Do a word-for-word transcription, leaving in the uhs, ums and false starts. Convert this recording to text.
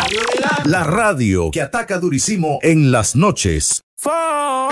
La radio que ataca durísimo en las noches.